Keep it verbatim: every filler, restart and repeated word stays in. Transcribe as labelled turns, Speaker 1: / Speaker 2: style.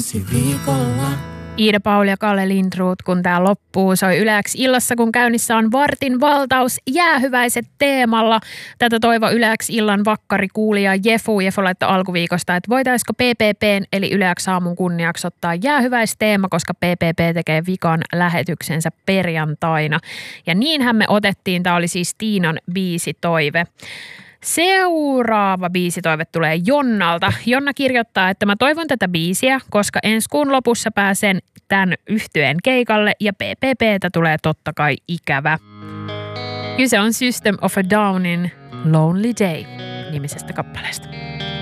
Speaker 1: viikolla.
Speaker 2: Iida Pauli ja Kalle Lindroth, kun tää loppuu, soi Yle X illassa, kun käynnissä on vartin valtaus jäähyväiset teemalla. Tätä toivo Yle X illan vakkari kuulija Jefu. Jefu laittoi alkuviikosta, että voitaisiko P P P:n eli Yle X aamun kunniaksi ottaa jäähyväisteema, koska P P P tekee vikan lähetyksensä perjantaina. Ja niinhän me otettiin, tää oli siis Tiinan biisitoive. Seuraava biisitoive tulee Jonnalta. Jonna kirjoittaa, että mä toivon tätä biisiä, koska ensi kuun lopussa pääsen tämän yhtyeen keikalle ja P P P:tä tulee totta kai ikävä. Kyse on System of a Downin Lonely Day -nimisestä kappaleesta.